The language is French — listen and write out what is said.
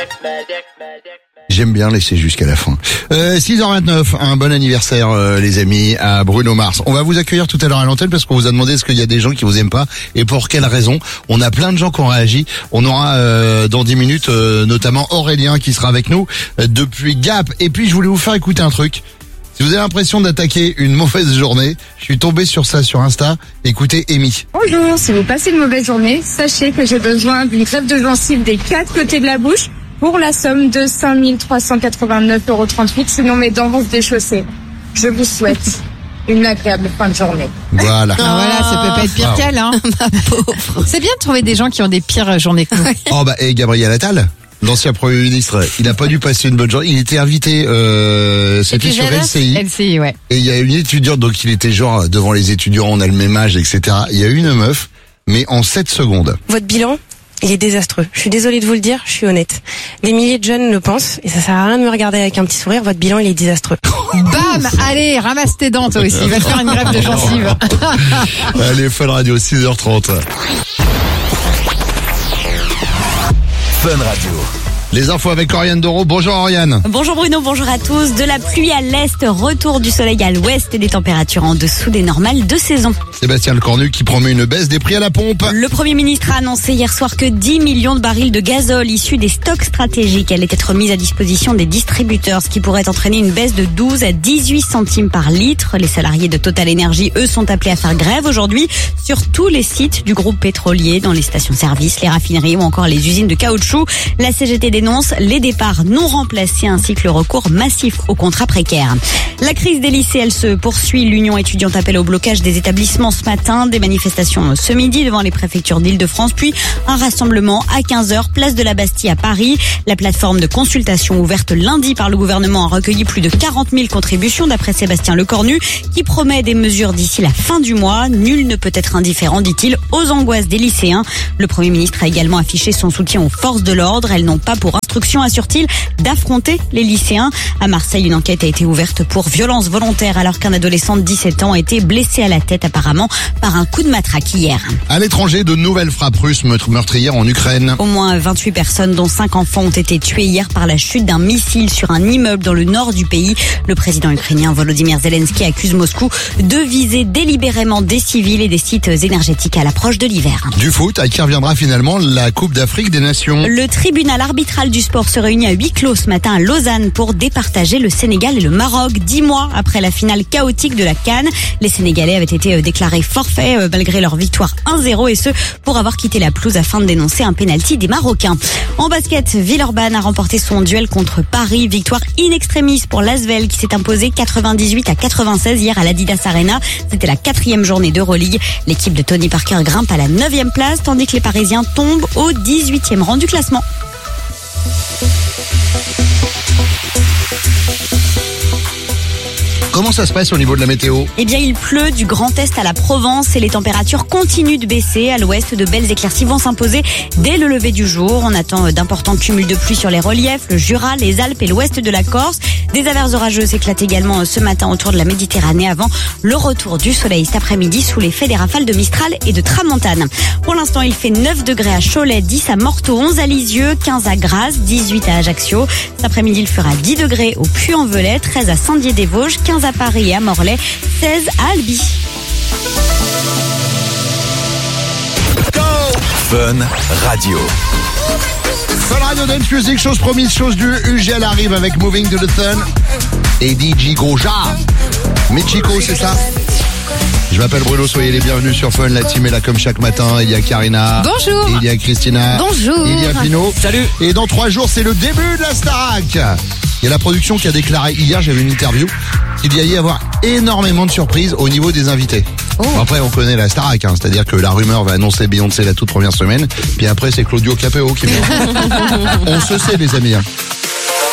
J'aime bien laisser jusqu'à la fin. 6h29, un bon anniversaire les amis à Bruno Mars. On va vous accueillir tout à l'heure à l'antenne parce qu'on vous a demandé est-ce qu'il y a des gens qui vous aiment pas et pour quelle raison. On a plein de gens qui ont réagi. On aura dans 10 minutes notamment Aurélien qui sera avec nous depuis Gap. Et puis je voulais vous faire écouter un truc. Si vous avez l'impression d'attaquer une mauvaise journée, je suis tombé sur ça sur Insta. Écoutez Amy. Bonjour, si vous passez une mauvaise journée, sachez que j'ai besoin d'une greffe de gencive des 4 côtés de la bouche pour la somme de 5 389,38 €, sinon mes dents vont se déchausser. Je vous souhaite une agréable fin de journée. Voilà. Voilà, ça peut pas être pire qu'elle, hein. C'est bien de trouver des gens qui ont des pires journées que nous. Oh bah et Gabriel Attal, l'ancien Premier ministre, il a pas dû passer une bonne journée. Il était invité, c'était sur LCI. LCI, ouais. Et il y a une étudiante, donc il était genre devant les étudiants, on a le même âge, etc. Il y a une meuf, mais en 7 secondes. Votre bilan, il est désastreux. Je suis désolée de vous le dire, je suis honnête. Des milliers de jeunes le pensent, et ça sert à rien de me regarder avec un petit sourire, votre bilan, il est désastreux. Bam! Allez, ramasse tes dents, toi aussi. Va te faire une greffe de gencive. Allez, Fun Radio, 6h30. Fun Radio. Les infos avec Oriane Doro. Bonjour Oriane. Bonjour Bruno, bonjour à tous. De la pluie à l'est, retour du soleil à l'ouest et des températures en dessous des normales de saison. Sébastien Lecornu qui promet une baisse des prix à la pompe. Le Premier ministre a annoncé hier soir que 10 millions de barils de gazole issus des stocks stratégiques allaient être mis à disposition des distributeurs, ce qui pourrait entraîner une baisse de 12 à 18 centimes par litre. Les salariés de Total Energy, eux, sont appelés à faire grève aujourd'hui sur tous les sites du groupe pétrolier, dans les stations-service, les raffineries ou encore les usines de caoutchouc. La CGT dénonce les départs non remplacés ainsi que le recours massif aux contrats précaires. La crise des lycées, elle se poursuit. L'Union étudiante appelle au blocage des établissements ce matin. Des manifestations ce midi devant les préfectures d'Île-de-France, puis un rassemblement à 15h, place de la Bastille à Paris. La plateforme de consultation ouverte lundi par le gouvernement a recueilli plus de 40 000 contributions d'après Sébastien Lecornu, qui promet des mesures d'ici la fin du mois. Nul ne peut être indifférent, dit-il, aux angoisses des lycéens. Le Premier ministre a également affiché son soutien aux forces de l'ordre. Elles n'ont pas pour instruction, assure-t-il, d'affronter les lycéens. À Marseille, une enquête a été ouverte pour violence volontaire alors qu'un adolescent de 17 ans a été blessé à la tête apparemment par un coup de matraque hier. À l'étranger, de nouvelles frappes russes meurtrières en Ukraine. Au moins 28 personnes, dont 5 enfants, ont été tuées hier par la chute d'un missile sur un immeuble dans le nord du pays. Le président ukrainien Volodymyr Zelensky accuse Moscou de viser délibérément des civils et des sites énergétiques à l'approche de l'hiver. Du foot, à qui reviendra finalement la Coupe d'Afrique des Nations. Le tribunal arbitral du sport se réunit à huis clos ce matin à Lausanne pour départager le Sénégal et le Maroc. 10 mois après la finale chaotique de la CAN, les Sénégalais avaient été déclarés forfaits malgré leur victoire 1-0 et ce pour avoir quitté la pelouse afin de dénoncer un pénalty des Marocains. En basket, Villeurbanne a remporté son duel contre Paris. Victoire in extremis pour l'Asvel qui s'est imposé 98-96 hier à l'Adidas Arena. C'était la 4e journée d'Euroleague. L'équipe de Tony Parker grimpe à la 9e place tandis que les Parisiens tombent au 18e rang du classement. Comment ça se passe au niveau de la météo? Eh bien, il pleut du Grand Est à la Provence et les températures continuent de baisser. À l'ouest, de belles éclaircies vont s'imposer dès le lever du jour. On attend d'importants cumuls de pluie sur les reliefs, le Jura, les Alpes et l'ouest de la Corse. Des averses orageuses éclatent également ce matin autour de la Méditerranée avant le retour du soleil cet après-midi sous l'effet des rafales de Mistral et de Tramontane. Pour l'instant, il fait 9 degrés à Cholet, 10 à Morteau, 11 à Lisieux, 15 à Grasse, 18 à Ajaccio. Cet après-midi, il fera 10 degrés au Puy-en-Velay, 13 à Saint-Dié-des-Vosges, 15 à Paris et à Morlaix, 16 à Albi. Fun Radio. Fun Radio Dance Music, chose promise, chose due. UGL arrive avec Moving to the Sun et DJ Goja. Michiko, c'est ça? Je m'appelle Bruno, soyez les bienvenus sur Fun. La team est là comme chaque matin. Il y a Karina. Bonjour. Il y a Christina. Bonjour. Il y a Pino. Salut. Et dans 3 jours, c'est le début de la Starac. Il y a la production qui a déclaré hier, j'avais une interview, qu'il y allait y avoir énormément de surprises au niveau des invités. Bon, après, on connaît la Starac, c'est-à-dire que la rumeur va annoncer Beyoncé la toute première semaine, puis après c'est Claudio Capéo qui vient. On se sait, les amis.